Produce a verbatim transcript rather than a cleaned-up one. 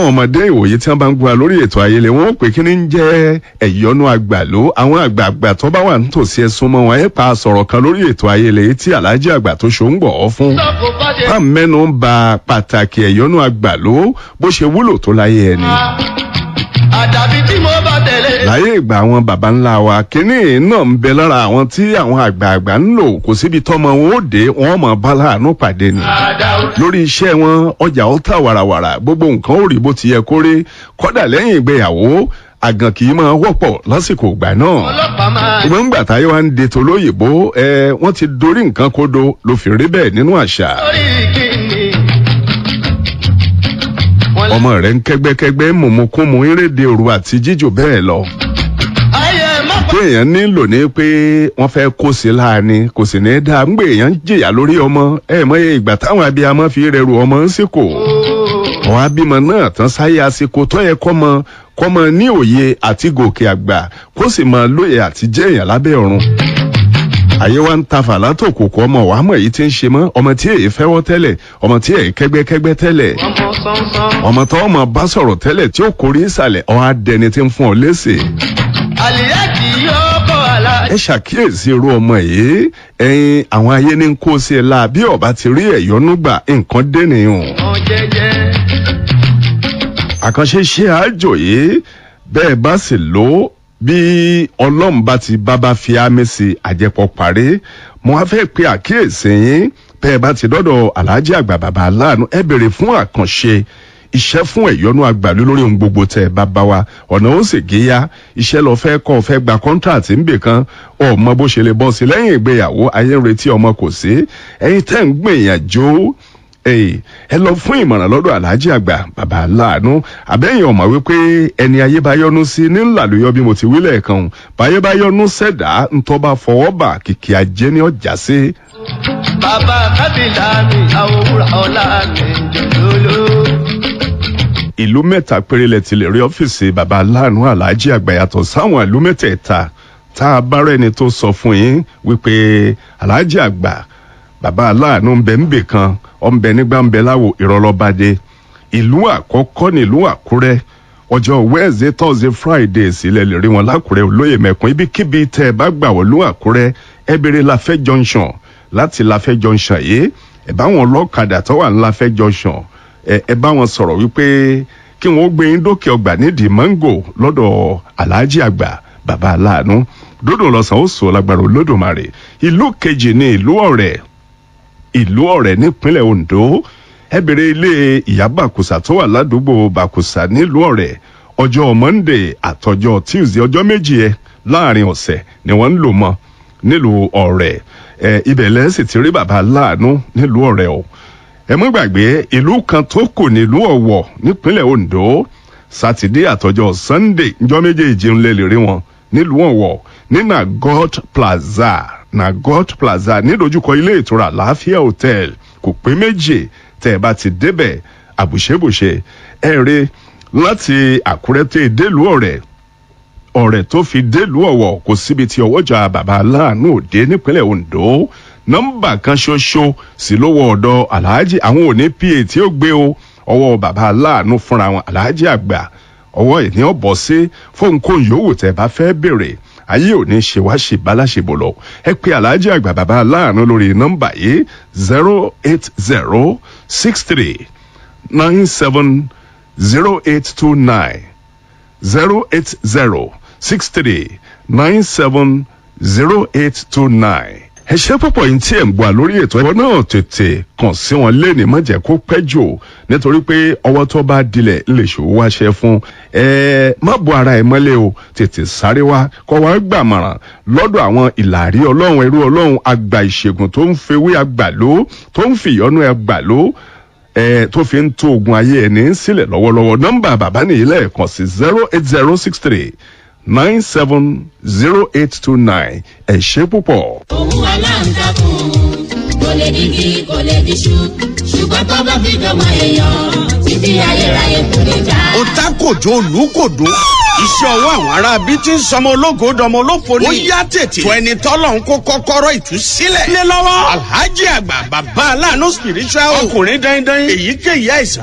báwọn ọmọdé ìwòye tí wọ́n bá ń gbọ́ lórí ètò ayẹlẹ wọn ó pè kí ni ń jẹ́ ẹ̀yọ́nú àgbàló àwọn àgbààgbà tó bá wà nítòsí ẹ̀sùn mọ́ wọn ẹ̀ pa sọ̀rọ̀ kan lórí ètò ayẹlẹ tí Alhaji àgbà tó ṣó ń gbọ̀ ọ́ fún. bá mẹ́nu ń ba pàtàkì ẹ̀yọ́nú àgbàló bó ṣe wúlò tó láyé ẹni. àdàbí tí mo bá tẹ̀lé. láyé ìgbà àwọn baba ńlá wa kínní náà ń bẹ lára àwọn tí àwọn àgbààgbà ń lò kò síbi tọ́mọ wọn ó dé wọn mọ̀ bá láàánú pàdé ni. lórí iṣẹ́ wọn ọjà ó tà wàràwàrà gbogbo nǹkan ó rí bó ti yẹ kó rí kódà lẹ́yìn ìgbéyàwó àgàn kì í máa wọ́pọ̀ lásìkò ìgbà náà. ìgbọ́n ńgbà táyé wa ń de tolóyìnbó ẹ wọ́n ti dorí nǹkan kodo ló fi rí bẹ́ẹ̀ nínú àṣà. ọmọ rẹ̀ ń kẹ́gbẹ́kẹ́gbẹ́ mọ̀mọ́kúnmọ́ eréde òru àti jíjò bẹ́ẹ̀ lọ. pé èèyàn nílò ní pé wọ́n fẹ́ kó sí láàánú kò sì ní í dáa ń gbé èèyàn ń jìyà lórí ọmọ ẹ̀ mọ́ ìgbà táwọn abiyamọ fi rẹrù ọmọ ń sìkò. àwọn abímọ náà tán sáyé àsìkò tó yẹ kọ́mọ kọ́mọ ní òye àti gòkè àgbà kó sì máa lóye àti jẹ́ èèyàn lábẹ́ ọ̀run. àyè wa ń ta fàlà tó kòkó ọmọ wàá mọ̀ èyí tí ń ṣe mọ́ ọmọ tí èyí fẹ́wọ́ tẹ́lẹ̀ ọmọ tí èyí kẹ́gbẹ́kẹ́gbẹ́ tẹ́lẹ̀ ọmọ tó ọmọ bá sọ̀rọ̀ tẹ́lẹ̀ tí ó kórè ìsàlẹ̀ ọ̀ adẹni tí ń fún ọ léṣe. ẹ ṣàkíyèsí irú ọmọ yìí ẹyin àwọn ayé ní kó sí ẹ la bí ọba ti rí ẹ̀yọ́nú gbà nǹkan dẹ́nìyàn. àkànṣe ṣe àjò yìí bẹ́ẹ̀ bá sì lò ó bí ọlọ́run bá ti bábá fi ámì sí àjẹpọ̀ parí mo á fẹ́ pe àkíyèsí yín bẹ́ẹ̀ bá ti dọ́dọ̀ Alhaji àgbà bàbá aláàánú ẹ bèrè fún àkànṣe iṣẹ́ fún ẹ̀yọ́nú àgbàlú lórí ohun gbogbo tẹ̀ bàbá wa ọ̀nà ó sì géyà iṣẹ́ lọ fẹ́ kọ́ fẹ́ gba kọ́ńtàtì ńbè kan ọmọ bó ṣe lè bọ́ sí lẹ́yìn ìgbéyàwó ayé ń retí ọmọ kò sí ẹ̀yin tẹ́ ń gbìyànjú ẹ lọ fún ìmọ̀ràn lọ́dọ̀ Alhaji àgbà bàbá aláàánú àbẹ́yìn ọ̀mọ̀ wípé ẹni ayé bá yọ́nú sí ní ńlàlóyọ́ bí mo ti wí lẹ́ẹ̀kan báyé bá yọ́nú sẹ̀dá ńtọ́ bá fọwọ́ bà kìkì ajé ní ọjà sí. bàbá kábìlà mi àwòrán ọ̀la mi jòló. ìlú mẹ́ta péré lẹ ti lè rí ọ́fíìsì bàbá aláàánú Alhaji àgbà yàtọ̀ sáwọn ìlú mẹ́tẹ̀ẹ̀ta tá a bá rẹ́ni tó sọ fún yín wípé Alhaji àgbà bàbá aláàánú ń bẹ ń bè kan ọ̀nbẹ nígbà ń bẹ láwo ìrọ̀lọ́bàdé ìlú àkọ́kọ́ nílùú Àkúrẹ́ ọjọ́ Wednesday Thursday Friday sílẹ̀ lè rí wọn lákùrẹ́ olóyè mẹ́kún ibikíbi tẹ́ ẹ bá gbà wọ́n lú Àkúrẹ́ ẹ béèrè Láfẹ́ junction láti Láfẹ́ junction yìí ẹ bá wọn lọ́kadà tó wà ní Láfẹ́ junction ẹ ẹ bá wọn sọ̀rọ̀ wípé kí wọ́n gbé yín dókè ọgbà nídìí mango lọ́dọ̀ Alhaji àgbà bàbá aláàánú dódò lọ́sàn ó sọ lágbára Olódùmarè ìlú kejì ní ìlú Ọ̀rẹ́ ìlú Ọ̀rẹ́ nípínlẹ̀ Ondo ẹ bèrè ilé ìyá Bàkùsà tó wà ládùúgbò Bàkùsà nílùú Ọ̀rẹ́ ọjọ́ Monday àtọjọ́ Tuesday ọjọ́ méjì ẹ láàrin ọ̀sẹ̀ ni wọ́n ń lò mọ́ nílùú Ọ̀rẹ́ ẹ ibẹ̀ lẹ sì ti rí bàbá láàánú nílùú Ọ̀rẹ́ o ẹ mọ́ gbàgbé ìlú kan tó kù nílùú Ọ̀wọ̀ nípínlẹ̀ Ondo Sátidé àtọjọ́ Sunday ọjọ́ méjèèjì ń lè lè rí wọn nílùú Ọ̀wọ̀ ní Nagot Plaza Nagot Plaza nídojúkọ ilé ìtura Láfíà Hotel kò pé méjì tẹ́ ẹ bá ti débẹ̀ àbùṣebùṣe ẹ rí láti Àkúrẹ́ tẹ́ délùú Ọ̀rẹ́ Ọ̀rẹ́ tó fi délùú Ọ̀wọ̀ kò síbi tí ọwọ́jà bàbá aláàánú òde nípínlẹ̀ Ondo nọ́mbà kan ṣoṣo sí lówó ọ̀dọ̀ Alhaji àwọn òní pa tí ó gbé o ọwọ́ bàbá aláàánú fúnra wọn Alhaji àgbà ọwọ́ ìní ọ̀bọ̀ sí fóun kò yòówù tẹ́ bá fẹ́ béèrè ayé òní ṣe wá ṣe báláṣebò lọ ẹ pé Alhaji àgbà bàbá aláàánú lórí nọ́mbà yìí zero eight zero six three nine seven zero eight two nine zero eight zero six three nine seven zero eight two nine. ẹ ṣe púpọ̀ yìí tí ẹ̀ ń gbà lórí ètò ẹ̀kọ́ náà tètè kàn sí wọn lẹ́ni má jẹ́ kó pẹ́ jù nítorí pé ọwọ́ tó bá dilẹ̀ lè ṣòwò wáṣẹ fún ẹ má bo ara ẹ mọ́lẹ̀ o tètè sáré wá kọ́ wá gbàmọ̀ràn lọ́dọ̀ àwọn ìlàrí ọlọ́run ẹrú ọlọ́run àgbà ìṣègùn tó ń fewé àgbàló tó ń fìyọ́nú àgbàló ẹ tó fi ń tó ogun ayé ẹni sílẹ̀ lọ́wọ́lọ́wọ́ nọ́mbà bàbá nìyí lẹ́ẹ̀kan sí zero eight zero six three nine seven zero eight two nine ẹ ṣé púpọ̀. òun aláǹtakùn kò lè digi kò lè diṣu ṣùgbọ́n tó bá fi dọ́mọ èèyàn títí ayérayé kò lè já. ó ta kòjó olùkòdó iṣẹ́ ọwọ́ àwọn ará bíi ti ń sọmọ ológo dọmọ olófo ni. ó yá tètè tó ẹni tọ́lọ̀ ń kó kọ́kọ́rọ́ ìtúsílẹ̀ lé lọ́wọ́ Alhaji àgbà bàbá aláàánú spiritual ọkùnrin dandan èyíkéyìí àìsàn